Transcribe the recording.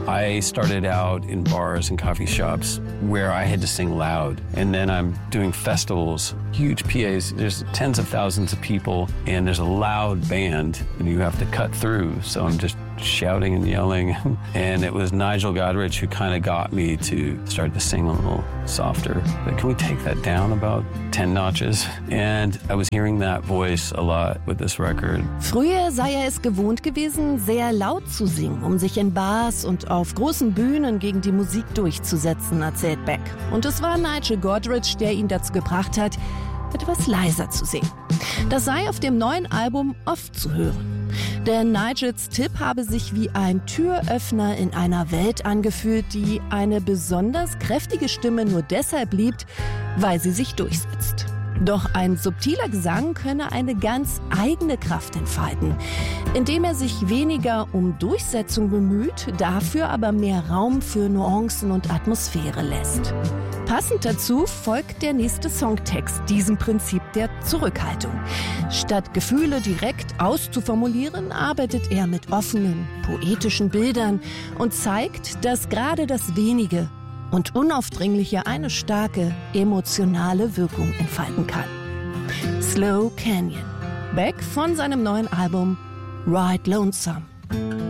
I started out in bars and coffee shops where I had to sing loud. And then I'm doing festivals, huge PAs. There's tens of thousands of people, and there's a loud band, and you have to cut through. So I'm just shouting and yelling. And it was Nigel Godrich who kind of got me to start to sing a little softer. Like, can we take that down about 10 notches? And I was hearing that voice a lot with this record. Früher sei er es gewohnt gewesen, sehr laut zu singen, um sich in Bars und auf großen Bühnen gegen die Musik durchzusetzen, erzählt Beck. Und es war Nigel Godrich, der ihn dazu gebracht hat, etwas leiser zu singen. Das sei auf dem neuen Album oft zu hören. Denn Nigels Tipp habe sich wie ein Türöffner in einer Welt angefühlt, die eine besonders kräftige Stimme nur deshalb liebt, weil sie sich durchsetzt. Doch ein subtiler Gesang könne eine ganz eigene Kraft entfalten, indem er sich weniger um Durchsetzung bemüht, dafür aber mehr Raum für Nuancen und Atmosphäre lässt. Passend dazu folgt der nächste Songtext diesem Prinzip der Zurückhaltung. Statt Gefühle direkt auszuformulieren, arbeitet er mit offenen, poetischen Bildern und zeigt, dass gerade das Wenige und Unaufdringliche eine starke, emotionale Wirkung entfalten kann. Slow Canyon. Beck von seinem neuen Album Ride Lonesome.